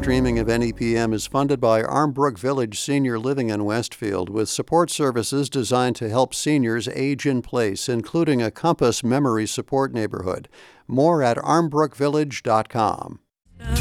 streaming of NEPM is funded by Armbrook Village Senior Living in Westfield, with support services designed to help seniors age in place, including a Compass Memory Support Neighborhood. More at armbrookvillage.com.